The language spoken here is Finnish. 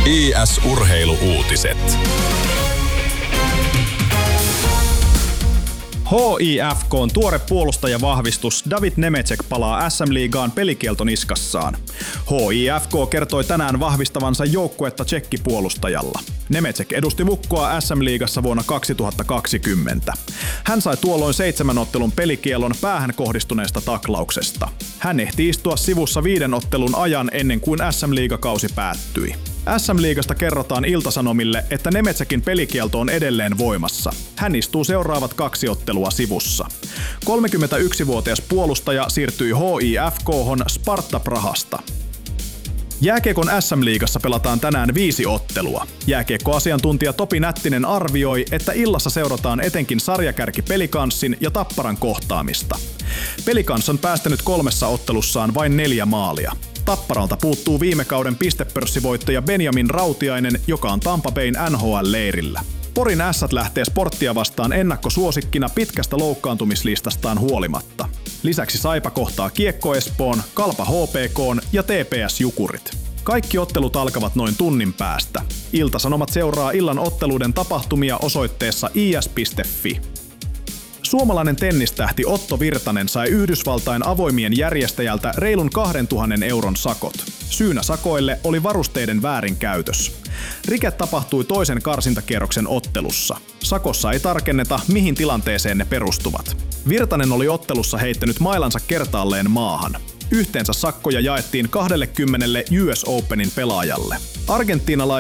IS-urheilu-uutiset. HIFK:n tuore puolustajavahvistus David Nemecek palaa SM-liigaan pelikielto niskassaan. HIFK kertoi tänään vahvistavansa joukkuetta tsekkipuolustajalla. Nemecek edusti Mukkoa SM-liigassa vuonna 2020. Hän sai tuolloin 7 ottelun pelikielon päähän kohdistuneesta taklauksesta. Hän ehti istua sivussa 5 ottelun ajan ennen kuin SM-liigakausi päättyi. SM-liigasta kerrotaan Ilta-Sanomille, että Nemecekin pelikielto on edelleen voimassa. Hän istuu seuraavat 2 ottelua sivussa. 31-vuotias puolustaja siirtyi HIFK:hon Sparta Prahasta. Jääkiekon SM-liigassa pelataan tänään 5 ottelua. Jääkiekkoasiantuntija Topi Nättinen arvioi, että illassa seurataan etenkin sarjakärki Pelikanssin ja Tapparan kohtaamista. Pelikans on päästänyt 3 ottelussaan vain 4 maalia. Tapparalta puuttuu viime kauden pistepörssivoittaja Benjamin Rautiainen, joka on Tampa Bayn NHL-leirillä. Porin Ässät lähtee Sporttia vastaan ennakkosuosikkina pitkästä loukkaantumislistastaan huolimatta. Lisäksi Saipa kohtaa Kiekko Espoon, Kalpa HPK:n ja TPS Jukurit. Kaikki ottelut alkavat noin tunnin päästä. Ilta-Sanomat seuraa illan otteluiden tapahtumia osoitteessa is.fi. Suomalainen tennistähti Otto Virtanen sai Yhdysvaltain avoimien järjestäjältä reilun 2 000 euron sakot. Syynä sakoille oli varusteiden väärinkäytös. Rike tapahtui toisen karsintakierroksen ottelussa. Sakossa ei tarkenneta, mihin tilanteeseen ne perustuvat. Virtanen oli ottelussa heittänyt mailansa kertaalleen maahan. Yhteensä sakkoja jaettiin 20 US Openin pelaajalle. Argentiinalais